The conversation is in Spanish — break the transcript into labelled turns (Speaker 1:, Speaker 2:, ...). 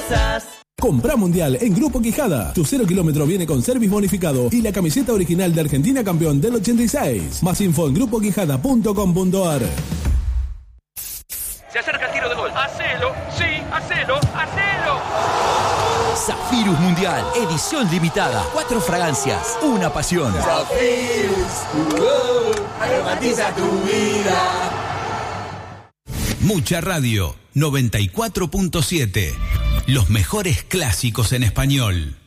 Speaker 1: pizzas.
Speaker 2: Comprá Mundial en Grupo Quijada. Tu 0 kilómetro viene con service bonificado y la camiseta original de Argentina campeón del 86. Más info en grupoquijada.com.ar.
Speaker 3: Se acerca el tiro de gol. ¡Hacelo! ¡Sí! ¡Hacelo! ¡Hacelo!
Speaker 4: Zafirus Mundial, edición limitada. 4 fragancias, una pasión.
Speaker 1: Zafirus, aromatiza tu vida.
Speaker 5: Mucha Radio 94.7. Los mejores clásicos en español.